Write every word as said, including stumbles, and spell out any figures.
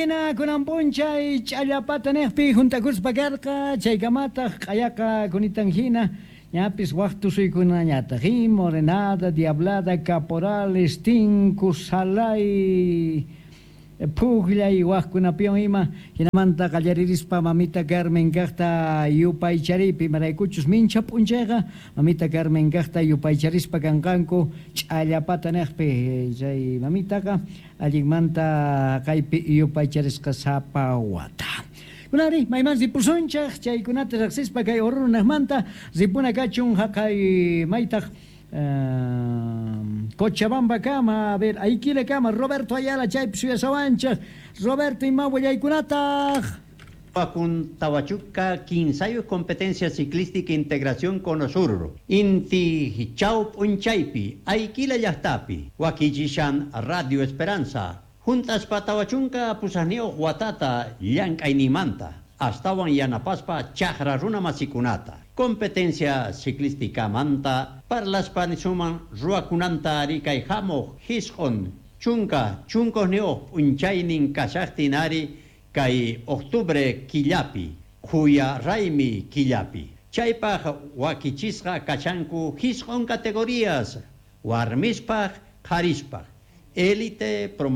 hina kunan punchay ch'allapata niqpi juntakuspa karqa chaykamataq q'ayaqa kunitan hina ñapis waqtusuykuna ñataqi morenada diablada caporales tinku salay puglay waqkunapiwan ima hinamanta qallaririspa mamita Carmen kaqta yupaycharipi maraykuchus mincha p'unchayqa mamita Carmen kaqta yupaycharispa kanqanku ch'allapata niqpi chay mamitaqa allinmanta kaypi yupaycharisqa sapa wata kunari mayman zipusunchaq chaykunata riqsispa kay urunaqmanta zipuna kachun haqay maytaq Uh, Cochabamba kama, a ver, Aikile kama, Roberto Ayala, Chayp Suyasawancha, Roberto Imawayaykunata. Con Tahuachuca, quinzayo competencia ciclística integración con Osurro. Inti Chaup Unchaipi, Aikile Yastapi, Wakichishan Radio Esperanza. Juntas pa Tahuachunca, Pusaneo Huatata, Yankainimanta. Astawan Yanapaspa, Chahra Runa Masikunata. Competencia ciclística manta para las panisuman ruakunanta arikay hamo hishon chunka chunkos neo unchaynin kashaktinari kay octubre killapi kuya raimi killapi chaypaj wakichisqa kachanku hishon categorías warmispaj qharispaj élite promo